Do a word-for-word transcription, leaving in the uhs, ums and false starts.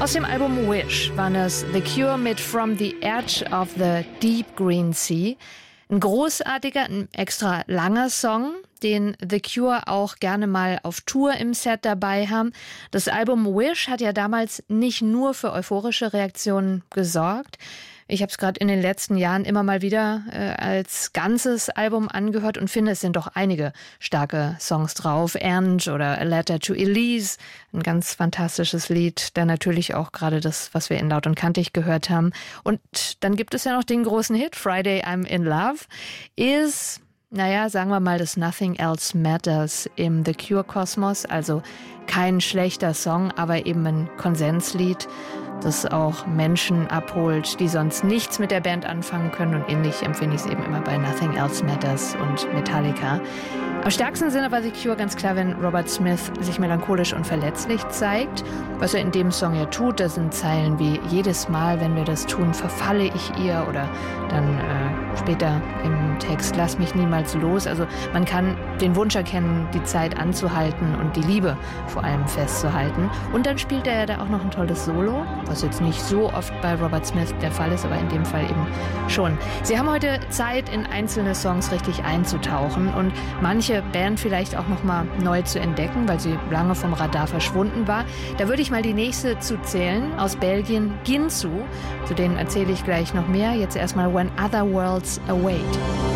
Aus dem Album Wish waren es The Cure mit From the Edge of the Deep Green Sea. Ein großartiger, ein extra langer Song, den The Cure auch gerne mal auf Tour im Set dabei haben. Das Album Wish hat ja damals nicht nur für euphorische Reaktionen gesorgt. Ich habe es gerade in den letzten Jahren immer mal wieder äh, als ganzes Album angehört und finde, es sind doch einige starke Songs drauf. And oder A Letter to Elise, ein ganz fantastisches Lied. Dann natürlich auch gerade das, was wir in Laut und Kantig gehört haben. Und dann gibt es ja noch den großen Hit, Friday I'm in Love, ist, naja, sagen wir mal, das Nothing Else Matters im The Cure-Kosmos. Also kein schlechter Song, aber eben ein Konsenslied, das auch Menschen abholt, die sonst nichts mit der Band anfangen können. Und ähnlich empfinde ich es eben immer bei Nothing Else Matters und Metallica. Am stärksten sind aber The Cure ganz klar, wenn Robert Smith sich melancholisch und verletzlich zeigt. Was er in dem Song ja tut, das sind Zeilen wie jedes Mal, wenn wir das tun, verfalle ich ihr, oder dann äh, später im Text, lass mich niemals los. Also man kann den Wunsch erkennen, die Zeit anzuhalten und die Liebe vor allem festzuhalten. Und dann spielt er ja da auch noch ein tolles Solo, was jetzt nicht so oft bei Robert Smith der Fall ist, aber in dem Fall eben schon. Sie haben heute Zeit, in einzelne Songs richtig einzutauchen und manche Band vielleicht auch nochmal neu zu entdecken, weil sie lange vom Radar verschwunden war. Da würde ich mal die nächste zu zählen, aus Belgien, Ginsu. Zu denen erzähle ich gleich noch mehr. Jetzt erstmal When Other Worlds Await.